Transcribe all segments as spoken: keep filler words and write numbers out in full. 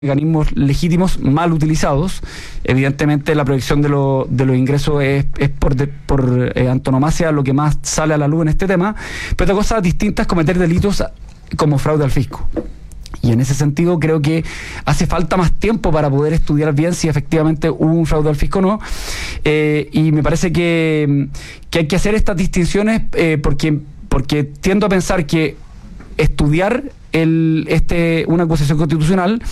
mecanismos legítimos mal utilizados. Evidentemente la proyección de, lo, de los ingresos es, es por, de, por eh, antonomasia lo que más sale a la luz en este tema, pero otra cosa distinta es cometer delitos como fraude al fisco. Y en ese sentido creo que hace falta más tiempo para poder estudiar bien si efectivamente hubo un fraude al fisco o no. Eh, y me parece que, que hay que hacer estas distinciones eh, porque, porque tiendo a pensar que estudiar el, este, una acusación constitucional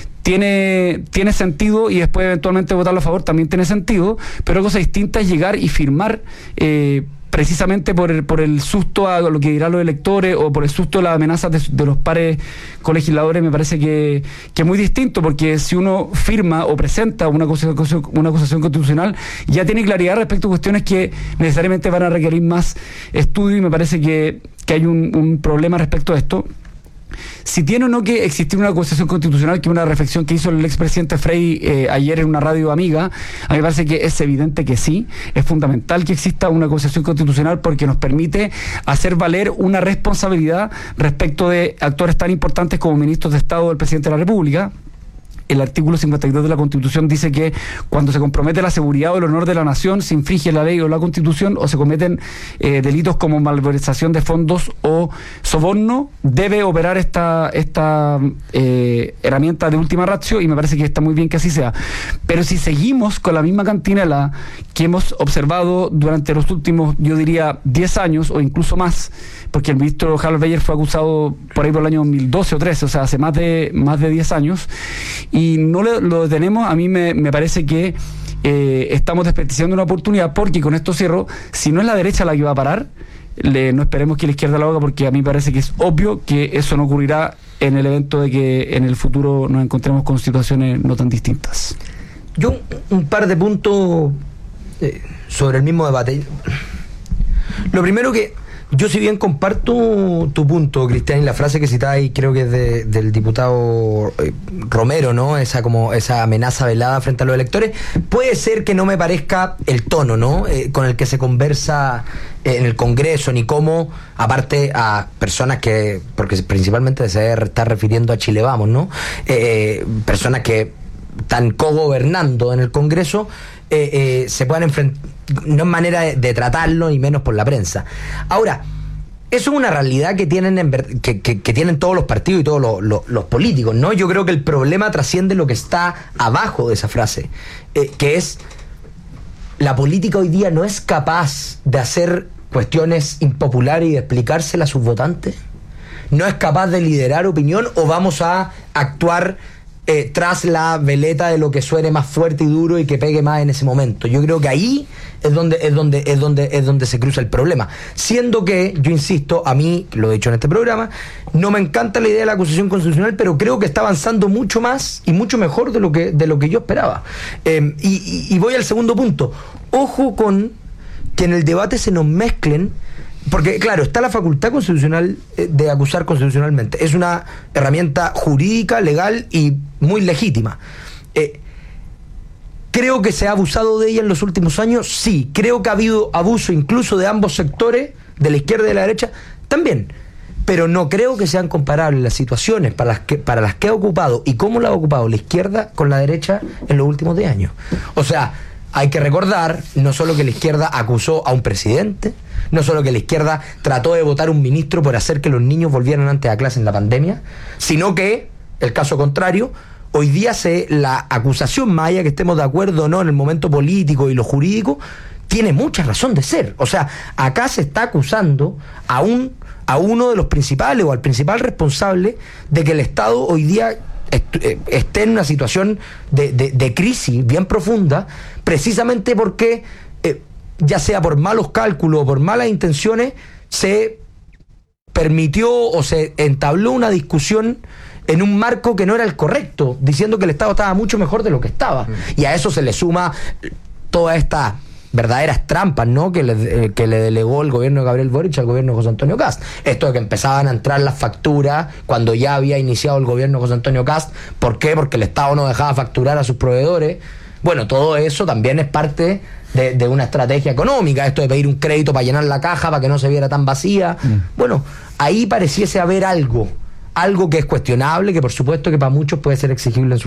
tiene, tiene sentido, y después eventualmente votarlo a favor también tiene sentido, pero cosa distinta es llegar y firmar eh, precisamente por el, por el susto a lo que dirán los electores o por el susto a las amenazas de, de los pares colegisladores. Me parece que, que es muy distinto, porque si uno firma o presenta una acusación, una acusación constitucional, ya tiene claridad respecto a cuestiones que necesariamente van a requerir más estudio, y me parece que, que hay un, un problema respecto a esto. Si tiene o no que existir una acusación constitucional, que es una reflexión que hizo el expresidente Frey eh, ayer en una radio amiga, a mí me parece que es evidente que sí, es fundamental que exista una acusación constitucional porque nos permite hacer valer una responsabilidad respecto de actores tan importantes como ministros de Estado del presidente de la República. El artículo cincuenta y dos de la Constitución dice que cuando se compromete la seguridad o el honor de la nación, se infringe la ley o la Constitución, o se cometen eh, delitos como malversación de fondos o soborno, debe operar esta, esta eh, herramienta de última ratio, y me parece que está muy bien que así sea. Pero si seguimos con la misma cantinela que hemos observado durante los últimos, yo diría, diez años o incluso más, porque el ministro Harald Beyer fue acusado por ahí por el año dos mil doce o trece, o sea, hace más de, más de diez años, y no lo, lo detenemos, a mí me, me parece que eh, estamos desperdiciando una oportunidad, porque con esto cierro, si no es la derecha la que va a parar, le, no esperemos que la izquierda lo haga, porque a mí me parece que es obvio que eso no ocurrirá en el evento de que en el futuro nos encontremos con situaciones no tan distintas. Yo un par de puntos eh, sobre el mismo debate. Lo primero, que yo, si bien comparto tu punto, Cristian, y la frase que citáis, creo que es de, del diputado eh, Romero, ¿no? Esa como esa amenaza velada frente a los electores, puede ser que no me parezca el tono, ¿no? Eh, con el que se conversa eh, en el Congreso, ni cómo, aparte a personas que, porque principalmente se debe estar refiriendo a Chile Vamos, ¿no? Eh, personas que están cogobernando en el Congreso, eh, eh, se puedan enfrentar. No es manera de, de tratarlo, y menos por la prensa. Ahora, eso es una realidad que tienen en ver, que, que, que tienen todos los partidos y todos los, los, los políticos, ¿no? Yo creo que el problema trasciende lo que está abajo de esa frase, eh, que es: la política hoy día no es capaz de hacer cuestiones impopulares y de explicárselas a sus votantes. No es capaz de liderar opinión, o vamos a actuar Eh, tras la veleta de lo que suene más fuerte y duro y que pegue más en ese momento. Yo creo que ahí es donde es donde es donde es donde se cruza el problema, siendo que, yo insisto, a mí, lo he dicho en este programa, no me encanta la idea de la acusación constitucional, pero creo que está avanzando mucho más y mucho mejor de lo que de lo que yo esperaba. Eh, y, y, y voy al segundo punto. Ojo con que en el debate se nos mezclen, porque, claro, está la facultad constitucional de acusar constitucionalmente. Es una herramienta jurídica, legal y muy legítima. Eh, ¿Creo que se ha abusado de ella en los últimos años? Sí. ¿Creo que ha habido abuso incluso de ambos sectores, de la izquierda y de la derecha? También. Pero no creo que sean comparables las situaciones para las que, para las que ha ocupado y cómo la ha ocupado la izquierda con la derecha en los últimos diez años. O sea, hay que recordar no solo que la izquierda acusó a un presidente, no solo que la izquierda trató de votar un ministro por hacer que los niños volvieran antes a clase en la pandemia, sino que, el caso contrario, hoy día se la acusación, más allá que estemos de acuerdo o no en el momento político y lo jurídico, tiene mucha razón de ser. O sea, acá se está acusando a un a uno de los principales o al principal responsable de que el Estado hoy día esté en una situación de, de, de crisis bien profunda, precisamente porque, eh, ya sea por malos cálculos o por malas intenciones, se permitió o se entabló una discusión en un marco que no era el correcto, diciendo que el Estado estaba mucho mejor de lo que estaba. Y a eso se le suma toda esta verdaderas trampas, ¿no?, que le, eh, que le delegó el gobierno de Gabriel Boric al gobierno de José Antonio Kast. Esto de que empezaban a entrar las facturas cuando ya había iniciado el gobierno de José Antonio Kast. ¿Por qué? Porque el Estado no dejaba facturar a sus proveedores. Bueno, todo eso también es parte de, de una estrategia económica, esto de pedir un crédito para llenar la caja, para que no se viera tan vacía. Mm. Bueno, ahí pareciese haber algo, algo que es cuestionable, que por supuesto que para muchos puede ser exigible en su